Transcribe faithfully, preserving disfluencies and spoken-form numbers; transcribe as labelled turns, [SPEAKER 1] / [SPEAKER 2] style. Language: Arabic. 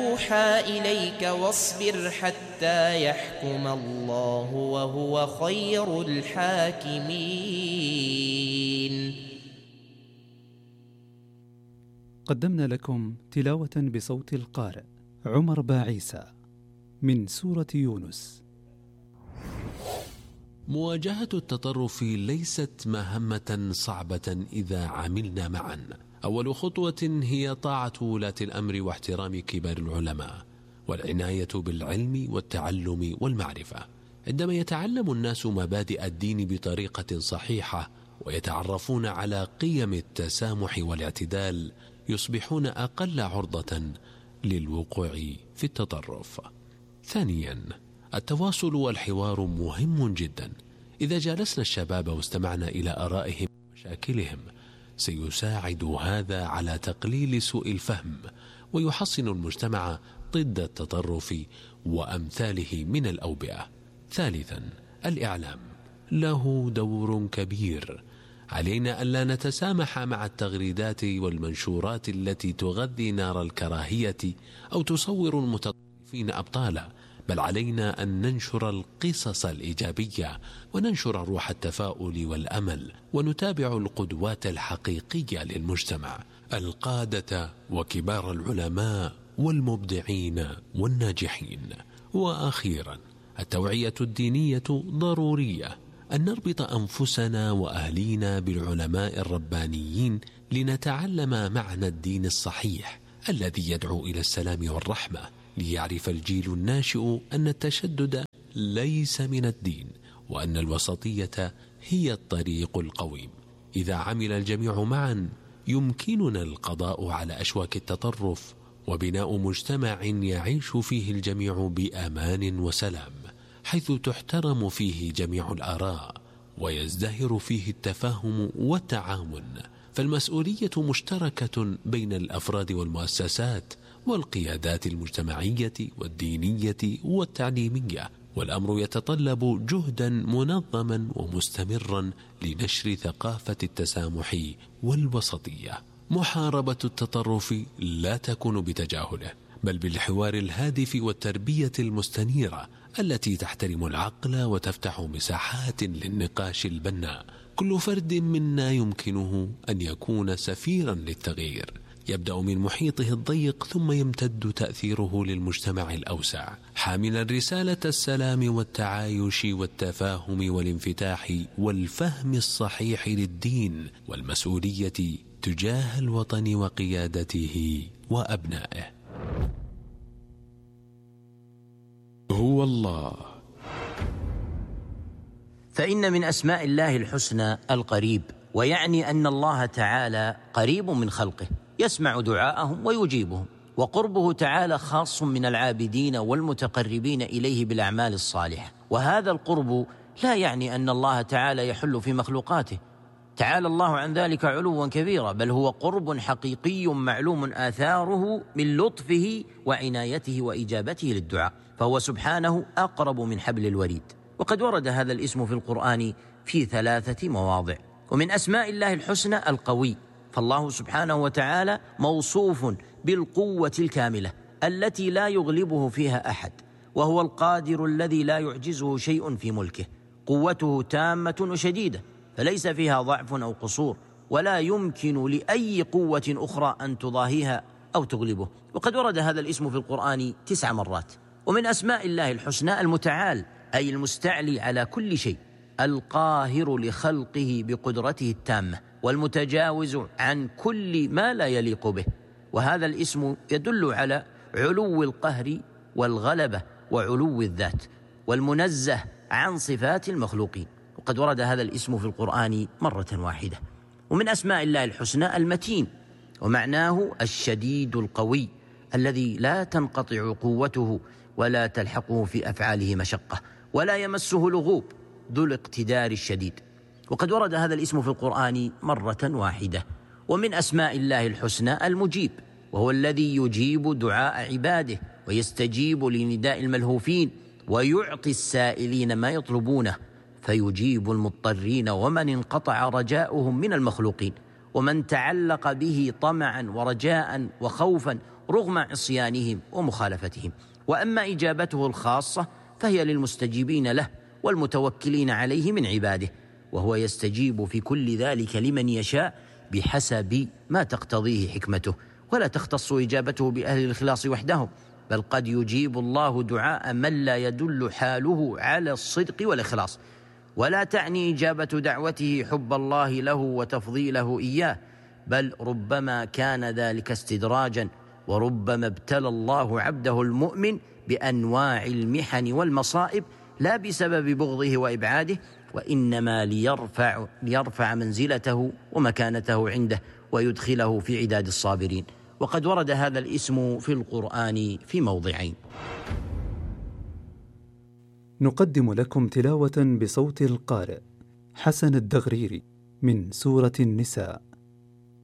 [SPEAKER 1] يوحى إليك واصبر حتى يحكم الله وهو خير الحاكمين.
[SPEAKER 2] قدمنا لكم تلاوة بصوت القارئ عمر باعيسى من سورة يونس.
[SPEAKER 3] مواجهة التطرف ليست مهمة صعبة إذا عملنا معا. أول خطوة هي طاعة ولاة الأمر واحترام كبار العلماء والعناية بالعلم والتعلم والمعرفة. عندما يتعلم الناس مبادئ الدين بطريقة صحيحة ويتعرفون على قيم التسامح والاعتدال يصبحون أقل عرضة للوقوع في التطرف. ثانيا، التواصل والحوار مهم جدا. إذا جالسنا الشباب واستمعنا إلى آرائهم ومشاكلهم سيساعد هذا على تقليل سوء الفهم ويحصن المجتمع ضد التطرف وأمثاله من الأوبئة. ثالثا، الإعلام له دور كبير. علينا ألا نتسامح مع التغريدات والمنشورات التي تغذي نار الكراهية أو تصور المتطرفين أبطالا، بل علينا أن ننشر القصص الإيجابية وننشر روح التفاؤل والأمل ونتابع القدوات الحقيقية للمجتمع، القادة وكبار العلماء والمبدعين والناجحين. وأخيرا، التوعية الدينية ضرورية. أن نربط أنفسنا وأهلينا بالعلماء الربانيين لنتعلم معنى الدين الصحيح الذي يدعو إلى السلام والرحمة، ليعرف الجيل الناشئ أن التشدد ليس من الدين وأن الوسطية هي الطريق القويم. إذا عمل الجميع معا يمكننا القضاء على أشواك التطرف وبناء مجتمع يعيش فيه الجميع بأمان وسلام، حيث تحترم فيه جميع الآراء ويزدهر فيه التفاهم والتعاون. فالمسؤولية مشتركة بين الأفراد والمؤسسات والقيادات المجتمعية والدينية والتعليمية، والأمر يتطلب جهدا منظما ومستمرا لنشر ثقافة التسامح والوسطية. محاربة التطرف لا تكون بتجاهله، بل بالحوار الهادف والتربية المستنيرة التي تحترم العقل وتفتح مساحات للنقاش البناء. كل فرد منا يمكنه أن يكون سفيرا للتغيير، يبدأ من محيطه الضيق ثم يمتد تأثيره للمجتمع الأوسع، حاملا رسالة السلام والتعايش والتفاهم والانفتاح والفهم الصحيح للدين والمسؤولية تجاه الوطن وقيادته وأبنائه. هو الله.
[SPEAKER 4] فإن من أسماء الله الحسنى القريب، ويعني أن الله تعالى قريب من خلقه، يسمع دعاءهم ويجيبهم، وقربه تعالى خاص من العابدين والمتقربين إليه بالأعمال الصالحة. وهذا القرب لا يعني أن الله تعالى يحل في مخلوقاته، تعالى الله عن ذلك علوا كبيرا، بل هو قرب حقيقي معلوم آثاره من لطفه وعنايته وإجابته للدعاء، فهو سبحانه أقرب من حبل الوريد. وقد ورد هذا الاسم في القرآن في ثلاثة مواضع. ومن أسماء الله الحسنى القوي، فالله سبحانه وتعالى موصوف بالقوة الكاملة التي لا يغلبه فيها أحد، وهو القادر الذي لا يعجزه شيء في ملكه، قوته تامة وشديدة فليس فيها ضعف أو قصور، ولا يمكن لأي قوة أخرى أن تضاهيها أو تغلبه. وقد ورد هذا الاسم في القرآن تسع مرات. ومن أسماء الله الحسنى المتعال، أي المستعلي على كل شيء، القاهر لخلقه بقدرته التامة، والمتجاوز عن كل ما لا يليق به. وهذا الاسم يدل على علو القهر والغلبة وعلو الذات، والمنزه عن صفات المخلوقين. وقد ورد هذا الاسم في القرآن مرة واحدة. ومن أسماء الله الحسنى المتين، ومعناه الشديد القوي الذي لا تنقطع قوته ولا تلحقه في أفعاله مشقة ولا يمسه لغوب، ذو الاقتدار الشديد. وقد ورد هذا الاسم في القرآن مرة واحدة. ومن أسماء الله الحسنى المجيب، وهو الذي يجيب دعاء عباده ويستجيب لنداء الملهوفين ويعطي السائلين ما يطلبونه، فيجيب المضطرين ومن انقطع رجاؤهم من المخلوقين، ومن تعلق به طمعا ورجاء وخوفا رغم عصيانهم ومخالفتهم. وأما إجابته الخاصة فهي للمستجيبين له والمتوكلين عليه من عباده، وهو يستجيب في كل ذلك لمن يشاء بحسب ما تقتضيه حكمته، ولا تختص إجابته بأهل الإخلاص وحدهم، بل قد يجيب الله دعاء من لا يدل حاله على الصدق والإخلاص. ولا تعني إجابة دعوته حب الله له وتفضيله إياه، بل ربما كان ذلك استدراجا، وربما ابتلى الله عبده المؤمن بأنواع المحن والمصائب لا بسبب بغضه وإبعاده، وإنما ليرفع, ليرفع منزلته ومكانته عنده ويدخله في عداد الصابرين. وقد ورد هذا الاسم في القرآن في موضعين.
[SPEAKER 2] نقدم لكم تلاوة بصوت القارئ حسن الدغريري من سورة النساء.